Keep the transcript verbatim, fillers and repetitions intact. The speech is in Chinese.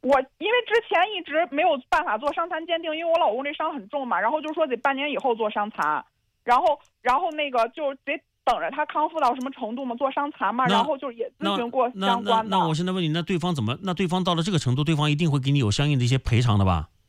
我因为之前一直没有办法做伤残鉴定，因为我老公这伤很重嘛，然后就说得半年以后做伤残，然后然后那个就得等着他康复到什么程度嘛，做伤残嘛，然后就也咨询过相关的。 那那那我现在问你，那对方怎么？那对方到了这个程度，对方一定会给你有相应的一些赔偿的吧？